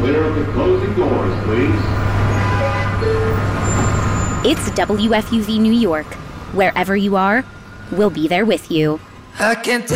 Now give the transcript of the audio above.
clear of the closing doors, please. It's WFUV New York. Wherever you are, we'll be there with you. I can't tell